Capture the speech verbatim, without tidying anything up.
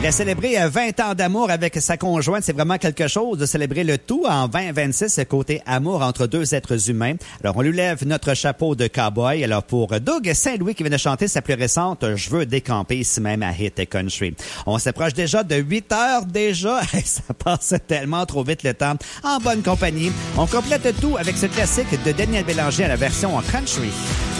Il a célébré vingt ans d'amour avec sa conjointe. C'est vraiment quelque chose de célébrer le tout en vingt vingt-six, côté amour entre deux êtres humains. Alors, on lui lève notre chapeau de cowboy. Alors, pour Doug Saint-Louis qui vient de chanter sa plus récente « Je veux décamper » ici même à Hit Country. On s'approche déjà de huit heures déjà. Ça passe tellement trop vite le temps. En bonne compagnie. On complète tout avec ce classique de Daniel Bélanger à la version en country.